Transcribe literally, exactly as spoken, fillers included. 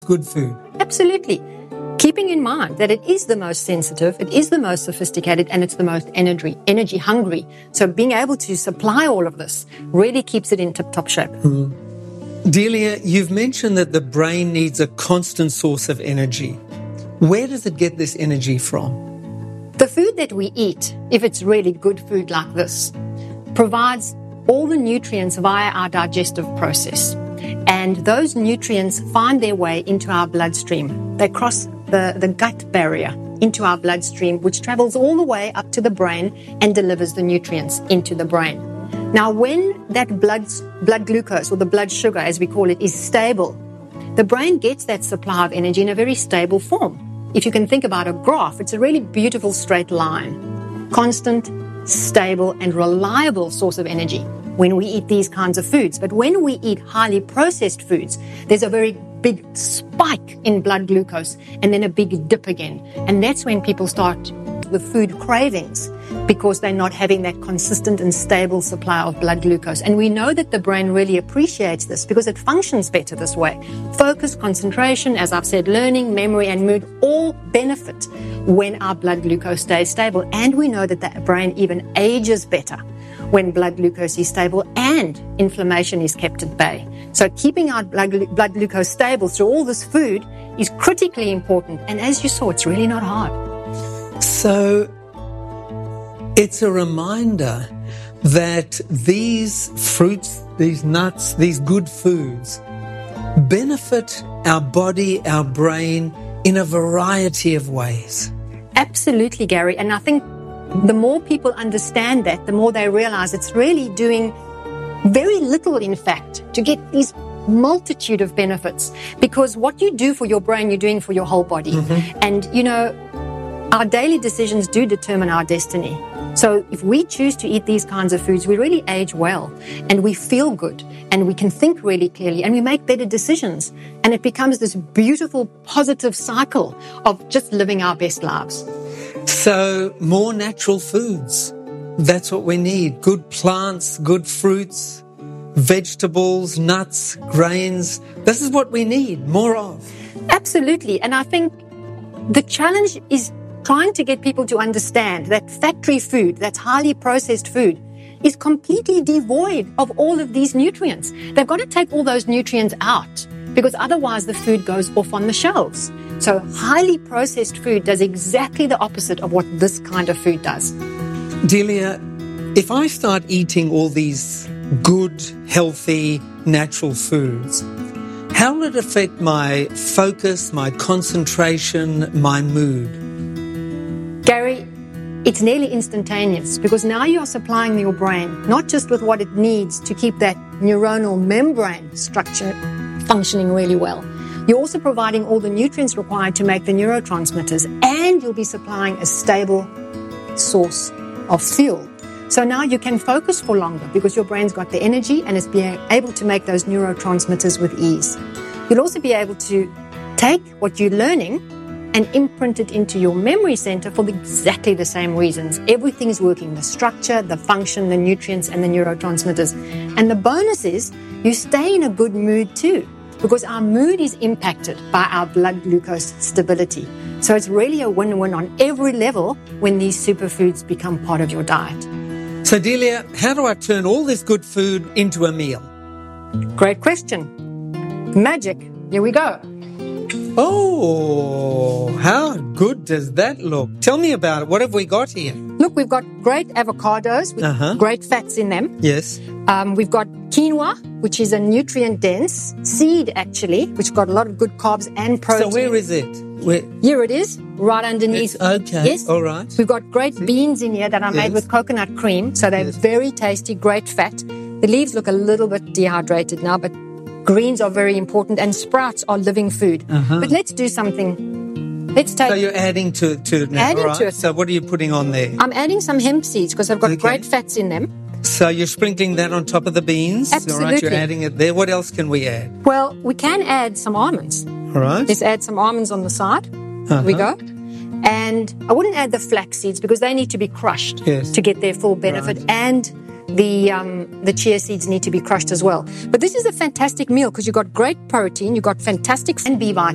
good food? Absolutely. Keeping in mind that it is the most sensitive, it is the most sophisticated, and it's the most energy, energy hungry. So being able to supply all of this really keeps it in tip-top shape. Mm. Delia, you've mentioned that the brain needs a constant source of energy. Where does it get this energy from? The food that we eat, if it's really good food like this, provides all the nutrients via our digestive process. And those nutrients find their way into our bloodstream. They cross the, the gut barrier into our bloodstream, which travels all the way up to the brain and delivers the nutrients into the brain. Now, when that blood, blood glucose, or the blood sugar, as we call it, is stable, the brain gets that supply of energy in a very stable form. If you can think about a graph, it's a really beautiful straight line. Constant, stable, and reliable source of energy when we eat these kinds of foods. But when we eat highly processed foods, there's a very big spike in blood glucose and then a big dip again. And that's when people start with food cravings, because they're not having that consistent and stable supply of blood glucose. And we know that the brain really appreciates this because it functions better this way. Focus, concentration, as I've said, learning, memory, and mood all benefit when our blood glucose stays stable. And we know that the brain even ages better when blood glucose is stable and inflammation is kept at bay. So keeping our blood, blood glucose stable through all this food is critically important. And as you saw, it's really not hard. So it's a reminder that these fruits, these nuts, these good foods benefit our body, our brain in a variety of ways. Absolutely, Gary. And I think the more people understand that, the more they realize it's really doing very little, in fact, to get these multitude of benefits. Because what you do for your brain, you're doing for your whole body. Mm-hmm. And, you know, our daily decisions do determine our destiny. So if we choose to eat these kinds of foods, we really age well and we feel good and we can think really clearly and we make better decisions. And it becomes this beautiful, positive cycle of just living our best lives. So more natural foods. That's what we need. Good plants, good fruits, vegetables, nuts, grains. This is what we need more of. Absolutely. And I think the challenge is trying to get people to understand that factory food, that's highly processed food, is completely devoid of all of these nutrients. They've got to take all those nutrients out because otherwise the food goes off on the shelves. So highly processed food does exactly the opposite of what this kind of food does. Delia, if I start eating all these good, healthy, natural foods, how will it affect my focus, my concentration, my mood? Gary, it's nearly instantaneous because now you are supplying your brain not just with what it needs to keep that neuronal membrane structure functioning really well. You're also providing all the nutrients required to make the neurotransmitters, and you'll be supplying a stable source of fuel. So now you can focus for longer because your brain's got the energy and is being able to make those neurotransmitters with ease. You'll also be able to take what you're learning and imprint it into your memory center for exactly the same reasons. Everything's working, the structure, the function, the nutrients, and the neurotransmitters. And the bonus is you stay in a good mood too, because our mood is impacted by our blood glucose stability. So it's really a win-win on every level when these superfoods become part of your diet. So Delia, how do I turn all this good food into a meal? Great question. Magic. Here we go. Oh, how good does that look? Tell me about it. What have we got here? Look, we've got great avocados with uh-huh. great fats in them. Yes. Um, we've got quinoa, which is a nutrient-dense seed, actually, which got a lot of good carbs and protein. So where is it? Where? Here it is, right underneath. It's okay. Yes. All right. We've got great beans in here that are yes. made with coconut cream, so they're yes. very tasty, great fat. The leaves look a little bit dehydrated now, but greens are very important, and sprouts are living food. Uh-huh. But let's do something. Let's take. So you're adding to, to it now, adding right? to it. So what are you putting on there? I'm adding some hemp seeds because they've got okay. great fats in them. So you're sprinkling that on top of the beans? Absolutely. All right, you're adding it there. What else can we add? Well, we can add some almonds. All right. Let's add some almonds on the side. Uh-huh. Here we go. And I wouldn't add the flax seeds because they need to be crushed yes. to get their full benefit. Right. And the um, the chia seeds need to be crushed as well. But this is a fantastic meal because you've got great protein, you've got fantastic and B vitamins.